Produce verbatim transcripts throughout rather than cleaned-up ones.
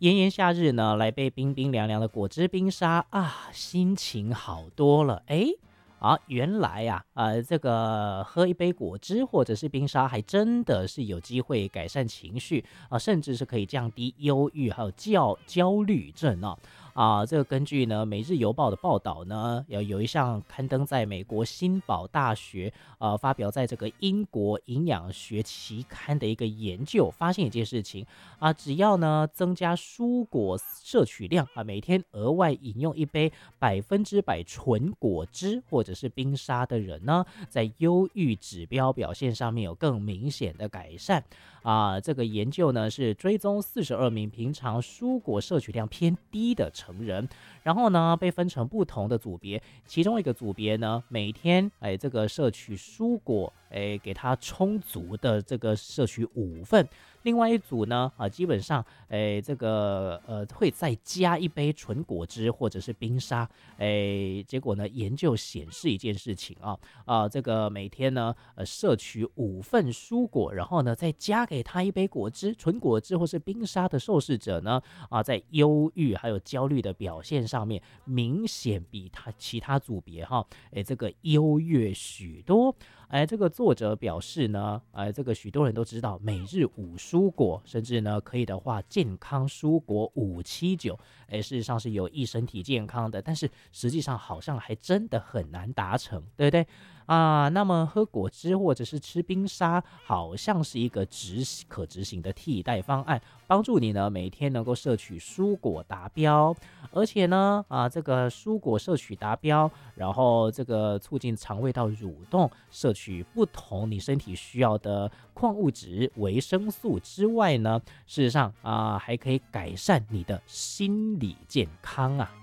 炎炎夏日呢，来杯冰冰凉凉的果汁冰沙啊，心情好多了。哎，啊，原来呀、啊，呃，这个喝一杯果汁或者是冰沙，还真的是有机会改善情绪啊，甚至是可以降低忧郁还有焦焦虑症啊。啊，这个根据呢《每日邮报》的报道呢，有有一项刊登在美国新堡大学，呃，发表在这个英国营养学期刊的一个研究，发现一件事情啊，只要呢增加蔬果摄取量啊，每天额外饮用一杯百分之百纯果汁或者是冰沙的人呢，在忧郁指标表现上面有更明显的改善。啊，这个研究呢是追踪四十二名平常蔬果摄取量偏低的成人，然后呢被分成不同的组别，其中一个组别呢每天哎这个摄取蔬果哎给它充足的这个摄取五份，另外一组呢啊基本上哎这个呃会再加一杯纯果汁或者是冰沙，哎结果呢研究显示一件事情啊啊这个每天呢呃摄取五份蔬果，然后呢再加给他一杯果汁纯果汁或是冰沙的受试者呢啊在忧郁还有焦虑的表现上面明显比他其他组别哈哎这个优越许多。哎，这个作者表示呢，哎，这个许多人都知道每日五蔬果，甚至呢可以的话健康蔬果五七九，哎，事实上是有益身体健康的，但是实际上好像还真的很难达成，对不对？啊，那么喝果汁或者是吃冰沙，好像是一个执可执行的替代方案，帮助你呢每天能够摄取蔬果达标，而且呢，啊，这个蔬果摄取达标，然后这个促进肠胃道蠕动，摄取不同你身体需要的矿物质、维生素之外呢，事实上啊，还可以改善你的心理健康啊。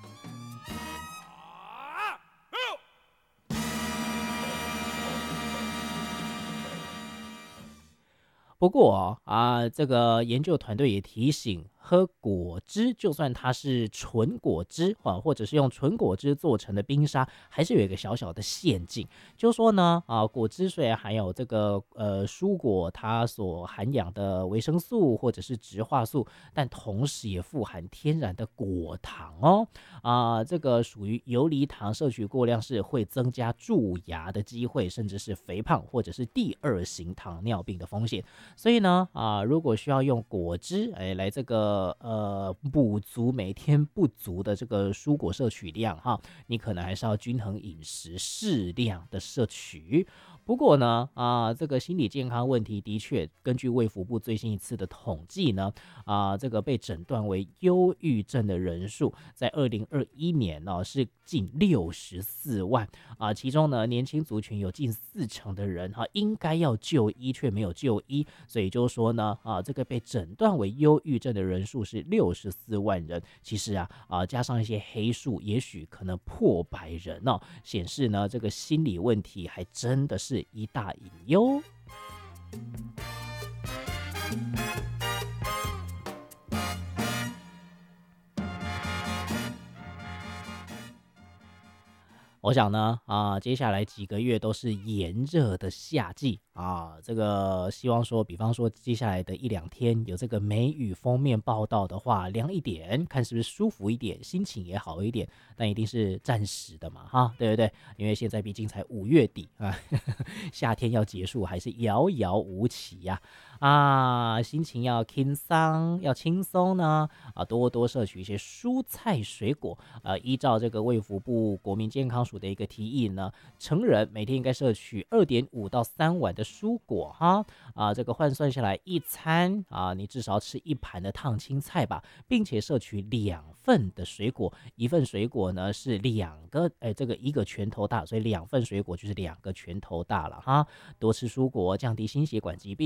不过哦啊，这个研究团队也提醒，喝果汁就算它是纯果汁啊，或者是用纯果汁做成的冰沙，还是有一个小小的陷阱，就是说呢啊，果汁虽然含有这个呃蔬果它所含养的维生素或者是植化素，但同时也富含天然的果糖哦啊，这个属于游离糖摄取过量是会增加蛀牙的机会，甚至是肥胖或者是第二型糖尿病的风险。所以呢，啊，如果需要用果汁，哎，来这个呃补足每天不足的这个蔬果摄取量哈，你可能还是要均衡饮食，适量的摄取。不过呢，啊，这个心理健康问题的确，根据卫福部最新一次的统计呢，啊，这个被诊断为忧郁症的人数，在二零二一年呢、哦、是近六十四万啊，其中呢年轻族群有近四成的人哈、啊、应该要就医却没有就医，所以就说呢啊这个被诊断为忧郁症的人数是六十四万人，其实啊啊加上一些黑数，也许可能破百人哦，显示呢这个心理问题还真的是一大隐忧。我想呢，啊，接下来几个月都是炎热的夏季啊，这个希望说，比方说接下来的一两天有这个梅雨封面报道的话，凉一点，看是不是舒服一点，心情也好一点，但一定是暂时的嘛，哈，对不对？因为现在毕竟才五月底啊，呵呵夏天要结束还是遥遥无期呀、啊，啊，心情要轻松，要轻松呢，啊，多多摄取一些蔬菜水果，呃，依照这个卫福部国民健康署的一个提议呢，成人每天应该摄取二点五到三碗的蔬果哈，啊，这个换算下来一餐啊，你至少吃一盘的烫青菜吧，并且摄取两份的水果，一份水果呢是两个，哎，这个一个拳头大，所以两份水果就是两个拳头大了哈，多吃蔬果，降低心血管疾病。